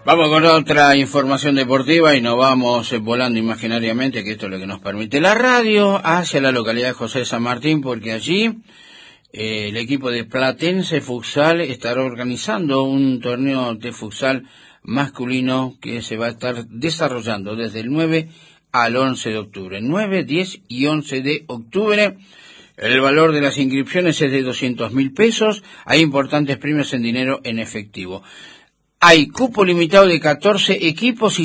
Vamos con otra información deportiva y nos vamos volando imaginariamente, que esto es lo que nos permite la radio, hacia la localidad de José de San Martín, porque allí el equipo de Platense Futsal estará organizando un torneo de futsal masculino que se va a estar desarrollando desde el 9 al 11 de octubre. 9, 10 y 11 de octubre. El valor de las inscripciones es de 200.000 pesos. Hay importantes premios en dinero en efectivo. Hay cupo limitado de 14 equipos y